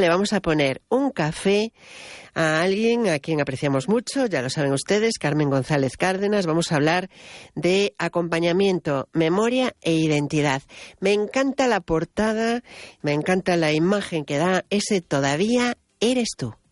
le vamos a poner un café a alguien a quien apreciamos mucho, ya lo saben ustedes, Carmen González Cárdenas. Vamos a hablar de acompañamiento, memoria e identidad. Me encanta la portada, me encanta la imagen que da ese "Todavía eres tú".